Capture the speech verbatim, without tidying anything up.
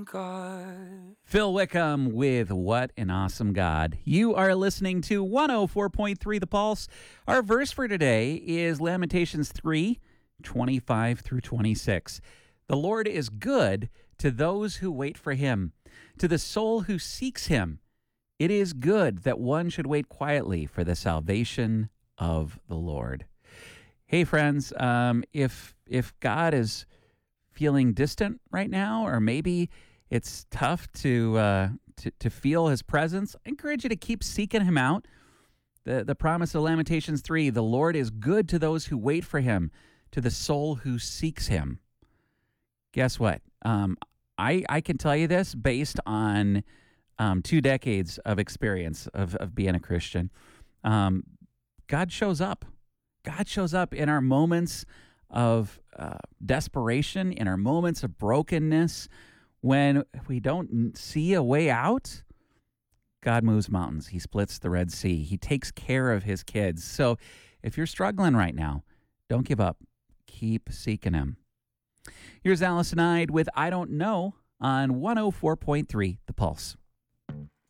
God. Phil Wickham with What an Awesome God. You are listening to one oh four point three The Pulse. Our verse for today is Lamentations three, twenty-five through twenty-six. The Lord is good to those who wait for him, to the soul who seeks him. It is good that one should wait quietly for the salvation of the Lord. Hey, friends, um, if if God is feeling distant right now, or maybe it's tough to, uh, to to feel his presence, I encourage you to keep seeking him out. The, the promise of Lamentations three, the Lord is good to those who wait for him, to the soul who seeks him. Guess what? Um, I, I can tell you this based on um, two decades of experience of, of being a Christian. Um, God shows up. God shows up in our moments of uh, desperation, in our moments of brokenness. When we don't see a way out, God moves mountains. He splits the Red Sea. He takes care of his kids. So if you're struggling right now, don't give up. Keep seeking him. Here's Allison Ide with I Don't Know on one oh four point three The Pulse.